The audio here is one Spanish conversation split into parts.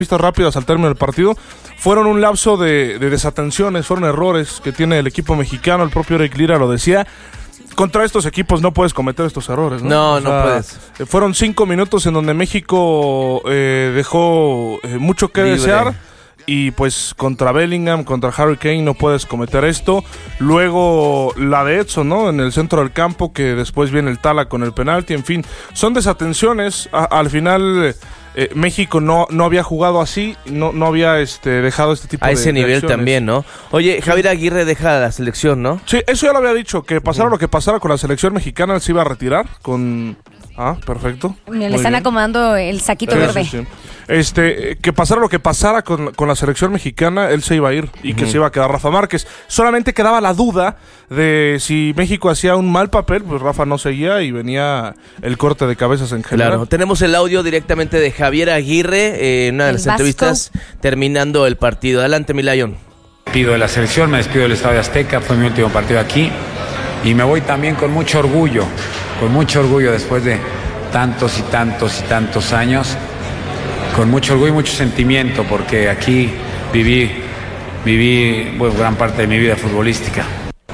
vistas rápidas al término del partido, fueron un lapso de desatenciones, fueron errores que tiene el equipo mexicano. El propio Eric Lira lo decía. Contra estos equipos no puedes cometer estos errores, ¿no? No puedes. Fueron 5 minutos en donde México dejó mucho que desear. Y pues contra Bellingham, contra Harry Kane no puedes cometer esto. Luego la de Edson, ¿no? En el centro del campo, que después viene el Tala con el penalti. En fin, son desatenciones. Al final México no había jugado así, no había dejado este tipo de ese nivel acciones. también, ¿no? Oye, Javier Aguirre deja la selección, ¿no? Sí, eso ya lo había dicho, que pasara lo que pasara con la selección mexicana, él se iba a retirar con... perfecto. Le están acomodando el saquito verde. Sí. Que pasara lo que pasara con la selección mexicana, él se iba a ir y que se iba a quedar Rafa Márquez. Solamente quedaba la duda de si México hacía un mal papel, pues Rafa no seguía y venía el corte de cabezas en general. Claro, tenemos el audio directamente de Javier Aguirre en una de las entrevistas terminando el partido. Adelante, mi Lion. Me despido de la selección, me despido del Estadio Azteca, fue mi último partido aquí y me voy también con mucho orgullo después de tantos y tantos y tantos años, con mucho orgullo y mucho sentimiento, porque aquí viví gran parte de mi vida futbolística.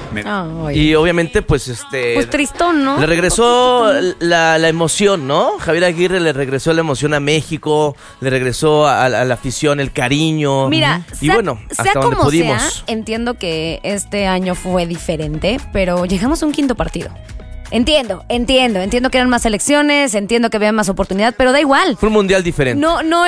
Y obviamente pues pues tristón, ¿no? le regresó la emoción, ¿no? Javier Aguirre le regresó la emoción a México, le regresó a la afición, el cariño. Mira, y bueno, sea hasta donde como pudimos. sea, entiendo que este año fue diferente, pero llegamos a un quinto partido. Entiendo que eran más selecciones, entiendo que había más oportunidad, pero da igual. Fue un mundial diferente.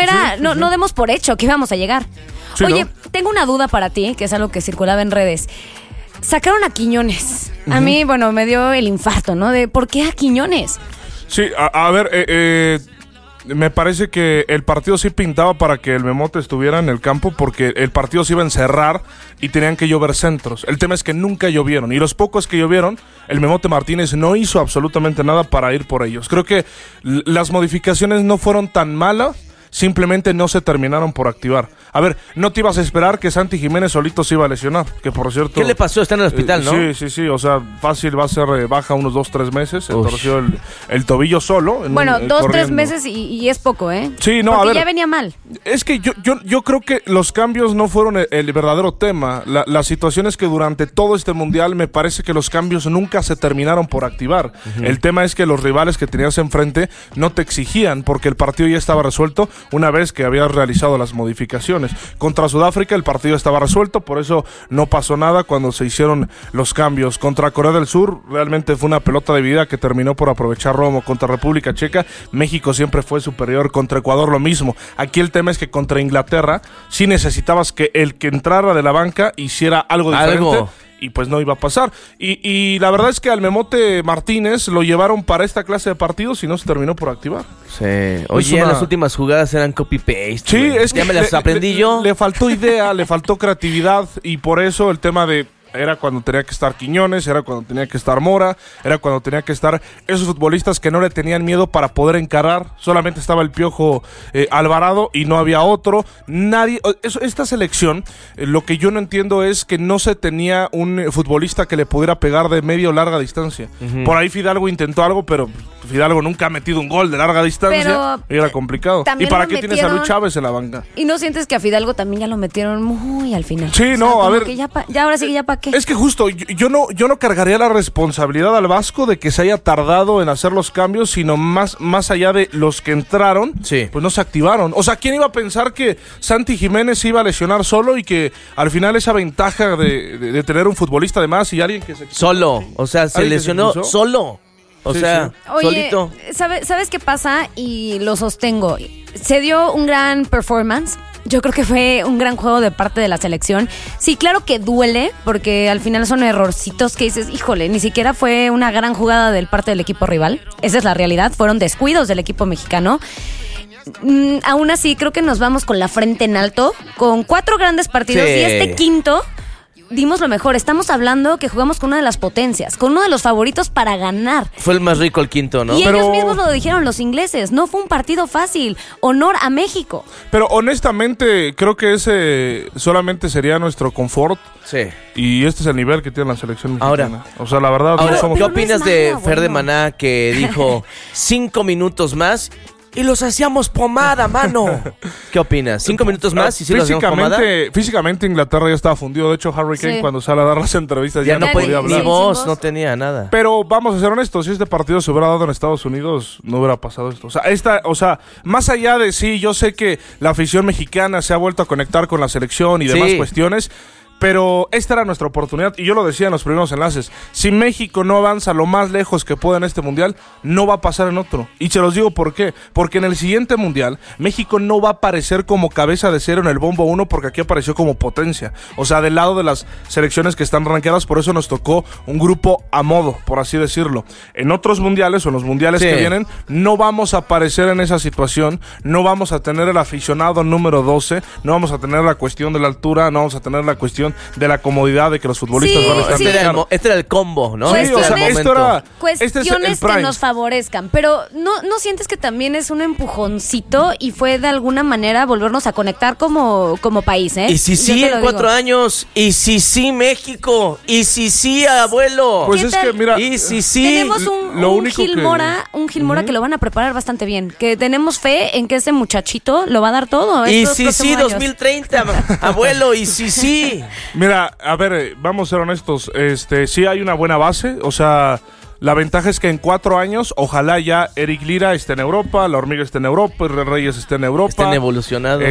No demos por hecho que íbamos a llegar. Sí, Oye, ¿no? Tengo una duda para ti, que es algo que circulaba en redes. Sacaron a Quiñones. A mí, me dio el infarto, ¿no? De ¿por qué a Quiñones? Sí, a ver, me parece que el partido sí pintaba para que el Memote estuviera en el campo, porque el partido se iba a encerrar y tenían que llover centros. El tema es que nunca llovieron, y los pocos que llovieron, el Memote Martínez no hizo absolutamente nada para ir por ellos. Creo que las modificaciones no fueron tan malas, simplemente no se terminaron por activar. A ver, no te ibas a esperar que Santi Jiménez solito se iba a lesionar, que por cierto... ¿Qué le pasó? Está en el hospital, ¿no? Sí, o sea, fácil va a ser baja unos 2-3 meses, se torció el tobillo solo. 2-3 meses y es poco, ¿eh? Sí, no, porque a ver, ya venía mal. Es que yo creo que los cambios no fueron el verdadero tema. La situación es que durante todo este mundial me parece que los cambios nunca se terminaron por activar. El tema es que los rivales que tenías enfrente no te exigían, porque el partido ya estaba resuelto una vez que habías realizado las modificaciones. Contra Sudáfrica el partido estaba resuelto, por eso no pasó nada cuando se hicieron los cambios. Contra Corea del Sur realmente fue una pelota de vida que terminó por aprovechar Romo. Contra República Checa, México siempre fue superior. Contra Ecuador lo mismo. Aquí el tema es que contra Inglaterra sí necesitabas que el que entrara de la banca hiciera algo diferente. Y pues no iba a pasar. Y la verdad es que al Memote Martínez lo llevaron para esta clase de partidos y no se terminó por activar. Sí. Oye, las últimas jugadas eran copy-paste. Sí, es que ya me las aprendí yo. Le faltó idea, le faltó creatividad, y por eso el tema de... Era cuando tenía que estar Quiñones, era cuando tenía que estar Mora, era cuando tenía que estar esos futbolistas que no le tenían miedo para poder encarar. Solamente estaba el Piojo Alvarado y no había otro. Nadie. Esta selección, lo que yo no entiendo es que no se tenía un futbolista que le pudiera pegar de media o larga distancia. Por ahí Fidalgo intentó algo, pero Fidalgo nunca ha metido un gol de larga distancia. Y era complicado. ¿Y para qué tienes a Luis Chávez en la banca? ¿Y no sientes que a Fidalgo también ya lo metieron muy al final? Sí, no, a ver. Que ya ahora sí que ya para qué. Es que justo, yo no cargaría la responsabilidad al Vasco de que se haya tardado en hacer los cambios, sino más allá de los que entraron, pues no se activaron. O sea, ¿quién iba a pensar que Santi Jiménez se iba a lesionar solo y que al final esa ventaja de tener un futbolista de más y alguien que se... Solo, o sea, se lesionó solo. O sea, Oye, solito. ¿Sabes qué pasa? Y lo sostengo. Se dio un gran performance. Yo creo que fue un gran juego de parte de la selección. Sí, claro que duele, porque al final son errorcitos que dices, híjole, ni siquiera fue una gran jugada del parte del equipo rival. Esa es la realidad, fueron descuidos del equipo mexicano. Aún así, creo que nos vamos con la frente en alto, con 4 grandes partidos, y este quinto... dimos lo mejor. Estamos hablando que jugamos con una de las potencias, con uno de los favoritos para ganar. Fue el más rico el quinto, ¿no? Y ellos mismos lo dijeron, los ingleses. No fue un partido fácil. Honor a México. Pero honestamente, creo que ese solamente sería nuestro confort. Sí. Y este es el nivel que tiene la selección mexicana. Ahora, o sea, la verdad, ahora, no somos... ¿qué opinas de Fer de Maná, que dijo 5 minutos más y los hacíamos pomada, mano. ¿Qué opinas? 5 minutos más y si los hacíamos pomada. Físicamente Inglaterra ya estaba fundido. De hecho, Harry Kane cuando sale a dar las entrevistas ya no podía hablar. Ni voz, no tenía nada. Pero vamos a ser honestos, si este partido se hubiera dado en Estados Unidos, no hubiera pasado esto. O sea, más allá de yo sé que la afición mexicana se ha vuelto a conectar con la selección y demás cuestiones, pero esta era nuestra oportunidad, y yo lo decía en los primeros enlaces. Si México no avanza lo más lejos que pueda en este mundial, no va a pasar en otro. Y se los digo por qué. Porque en el siguiente mundial, México no va a aparecer como cabeza de cero en el bombo 1, porque aquí apareció como potencia. O sea, del lado de las selecciones que están rankeadas, por eso nos tocó un grupo a modo, por así decirlo. En otros mundiales, o en los mundiales que vienen, no vamos a aparecer en esa situación, no vamos a tener el aficionado número 12, no vamos a tener la cuestión de la altura, no vamos a tener la cuestión de la comodidad de que los futbolistas van a estar este era el combo, ¿no? Cuestiones que nos favorezcan, pero ¿no sientes que también es un empujoncito y fue de alguna manera volvernos a conectar como país, Y si en 4 años, y si México, y si abuelo. Pues es que mira, y tenemos un Gil Mora que lo van a preparar bastante bien, que tenemos fe en que ese muchachito lo va a dar todo. Y si 2030, abuelo, y si. Mira, a ver, vamos a ser honestos, sí hay una buena base, o sea, la ventaja es que en 4 años, ojalá ya Eric Lira esté en Europa, La Hormiga esté en Europa, Reyes esté en Europa. Estén evolucionados.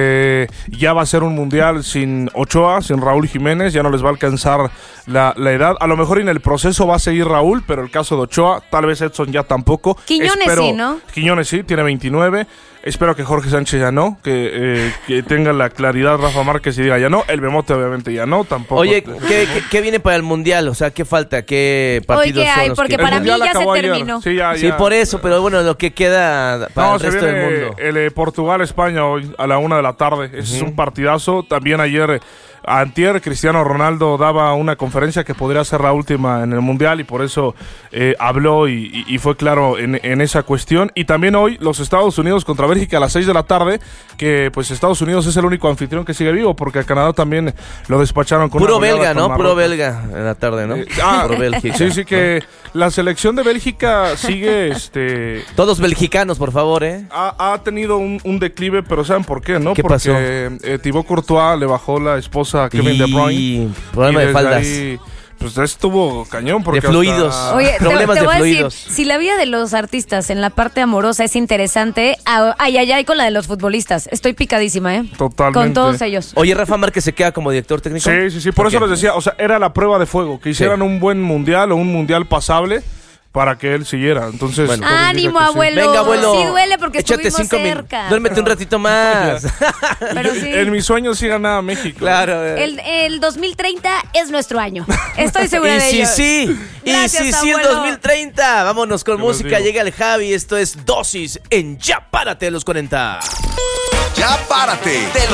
Ya va a ser un mundial sin Ochoa, sin Raúl Jiménez, ya no les va a alcanzar la edad. A lo mejor en el proceso va a seguir Raúl, pero el caso de Ochoa, tal vez Edson ya tampoco. Quiñones sí, ¿no? Quiñones sí, tiene 29. Espero que Jorge Sánchez ya no, que tenga la claridad Rafa Márquez y diga ya no. El Bemote obviamente ya no, tampoco. Oye, ¿qué viene para el mundial? O sea, ¿qué falta? ¿Qué partidos son los porque para mí ya se terminó. Sí, por eso, pero bueno, lo que queda para el resto del mundo. El Portugal-España hoy a la 1:00 p.m. Ese es un partidazo. También ayer, antier, Cristiano Ronaldo daba una conferencia que podría ser la última en el mundial y por eso habló y fue claro en esa cuestión. Y también hoy los Estados Unidos contra Bélgica a las 6:00 p.m, que pues Estados Unidos es el único anfitrión que sigue vivo, porque a Canadá también lo despacharon con puro belga, ¿no? Puro belga en la tarde, ¿no? Puro Bélgica. Sí, que la selección de Bélgica sigue todos belgicanos, por favor, ha tenido un declive, pero ¿saben por qué, no? ¿Qué porque Thibaut Courtois le bajó la esposa a Kevin De Bruyne. Problema de faldas. Pues estuvo cañón porque de fluidos. Oye, problemas te de voy fluidos. A decir, si la vida de los artistas en la parte amorosa es interesante, ay, con la de los futbolistas. Estoy picadísima, Totalmente. Con todos ellos. Oye, Rafa Márquez se queda como director técnico. Sí, por eso les decía, o sea, era la prueba de fuego, que hicieran un buen mundial o un mundial pasable para que él siguiera. Entonces, ánimo, abuelo. Venga, abuelo. Sí duele porque échate estuvimos cerca. Duérmete un ratito más. Pero sí. En mis sueños sí ganaba México. Claro. El 2030 es nuestro año. Estoy segura de ello. Gracias, el 2030. Vámonos con música. Llega el Javi. Esto es Dosis en Ya Párate de los 40. Ya Párate.